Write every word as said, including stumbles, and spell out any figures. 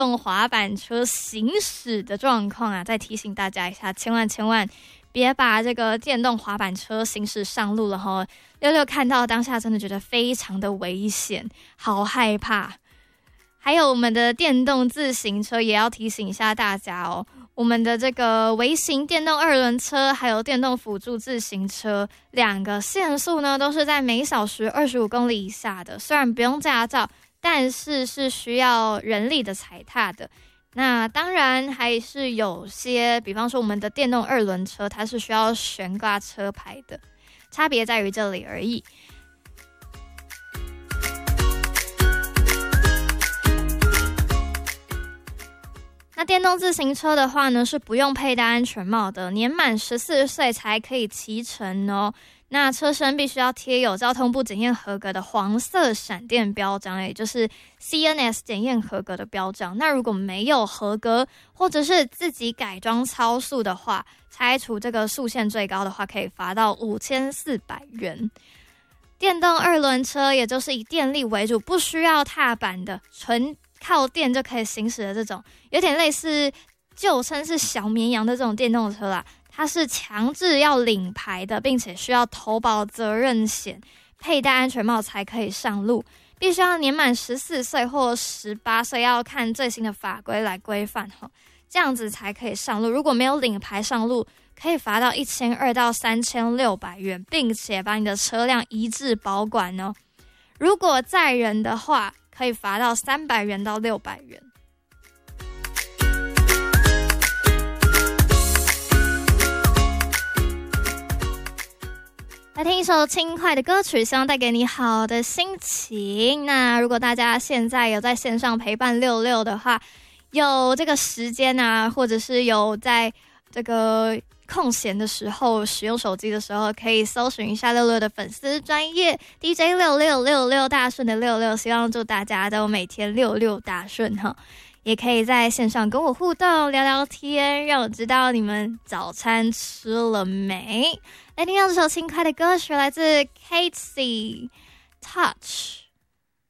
动滑板车行驶的状况啊，再提醒大家一下，千万千万别把这个电动滑板车行驶上路了齁。六六看到当下真的觉得非常的危险，好害怕。还有我们的电动自行车也要提醒一下大家哦，我们的这个微型电动二轮车还有电动辅助自行车两个限速呢都是在每小时二十五公里以下的，虽然不用驾照，但是是需要人力的踩踏的。那当然还是有些，比方说我们的电动二轮车它是需要悬挂车牌的，差别在于这里而已。那电动自行车的话呢，是不用佩戴安全帽的，年满十四岁才可以骑乘哦。那车身必须要贴有交通部检验合格的黄色闪电标章，也就是 C N S 检验合格的标章。那如果没有合格，或者是自己改装超速的话，拆除这个速限最高的话，可以罚到五千四百元。电动二轮车也就是以电力为主，不需要踏板的，纯靠电就可以行驶的这种，有点类似旧称是小绵羊的这种电动车啦。它是强制要领牌的，并且需要投保责任险，佩戴安全帽才可以上路，必须要年满十四岁或十八岁，要看最新的法规来规范，这样子才可以上路。如果没有领牌上路，可以罚到一千二到三千六百元，并且把你的车辆移至保管哦。如果载人的话，可以罚到三百元到六百元。来听一首轻快的歌曲，希望带给你好的心情。那如果大家现在有在线上陪伴六六的话，有这个时间啊，或者是有在这个空闲的时候使用手机的时候，可以搜寻一下六六的粉丝专页 D J 六六六六大顺的六六，希望祝大家都每天六六大顺哈。也可以在线上跟我互动聊聊天，让我知道你们早餐吃了没。来听到这首轻快的歌曲，来自 Casey Touch。